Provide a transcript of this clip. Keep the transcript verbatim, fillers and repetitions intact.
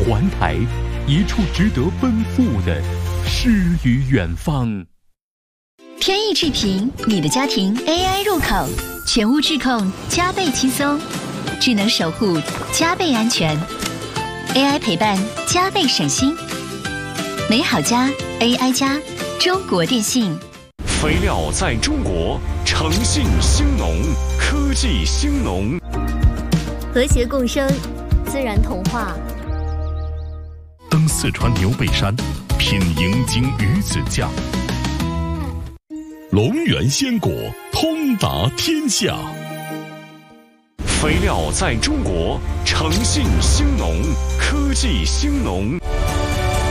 环台，一处值得奔赴的诗与远方。 天意智评，你的家庭 A I 入口，全屋智控，加倍轻松，智能守护，加倍安全 ，A I 陪伴，加倍省心。美好家 A I 家，中国电信。 肥料在中国，诚信兴农，科技兴农， 和谐共生，自然童话。 登四川牛背山，品银鲸鱼子酱。龙源鲜果，通达天下。 肥料在中国，诚信兴农，科技兴农。